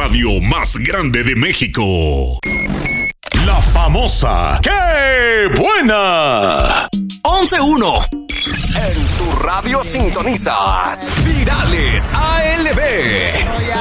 radio más grande de México. La famosa ¡Qué buena! 11.1. En tu radio sintonizas Virales ALB.